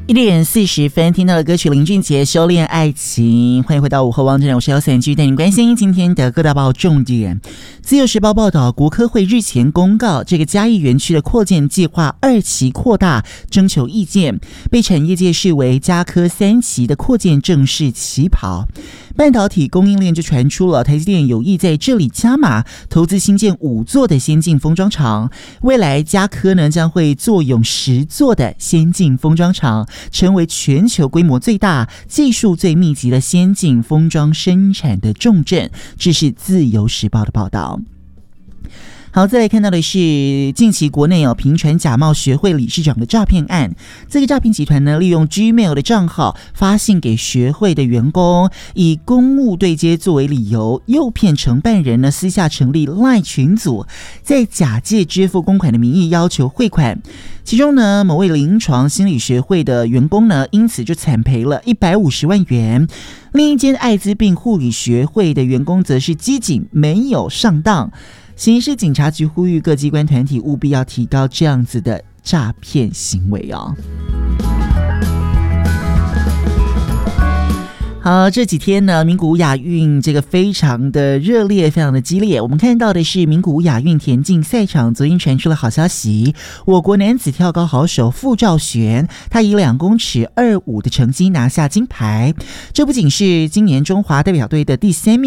1:40听到的歌曲林俊杰《修炼爱情》，欢迎回到午后王者，我是姚伞继续带您关心今天的各大报重点。自由时报报道，国科会日前公告，这个嘉义园区的扩建计划2期扩大，征求意见，被产业界视为嘉科3期的扩建正式起跑。半导体供应链就传出了台积电有意在这里加码，投资新建5座的先进封装厂，未来嘉科呢将会坐拥10座的先进封装厂，成为全球规模最大、技术最密集的先进封装生产的重镇。这是自由时报的报道。好，再来看到的是近期国内频传假冒学会理事长的诈骗案。这个诈骗集团呢，利用 Gmail 的账号发信给学会的员工，以公务对接作为理由，诱骗承办人呢私下成立 LINE 群组，在假借支付公款的名义要求汇款。其中呢，某位临床心理学会的员工呢，因此就惨赔了150万元。另一间艾滋病护理学会的员工则是机警，没有上当。刑事警察局呼吁各机关团体务必要提高这样子的诈骗行为哦。好，这几天呢，名古屋亚运这个非常的热烈，非常的激烈。我们看到的是名古屋亚运田径赛场，昨天传出了好消息，我国男子跳高好手傅兆璇，他以2公尺25的成绩拿下金牌。这不仅是今年中华代表队的第3面